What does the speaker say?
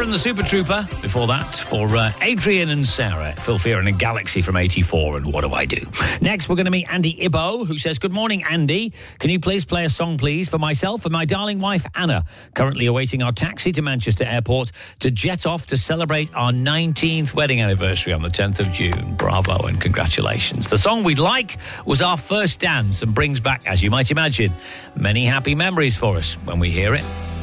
and the Super Trooper. Before that, for Adrian and Sarah, Phil Fearon and Galaxy from 84 and What Do I Do? Next, we're going to meet Andy Ibbo, who says, good morning, Andy. Can you please play a song, please, for myself and my darling wife, Anna, currently awaiting our taxi to Manchester Airport to jet off to celebrate our 19th wedding anniversary on the 10th of June. Bravo and congratulations. The song we'd like was Our First Dance and brings back, as you might imagine, many happy memories for us when we hear it.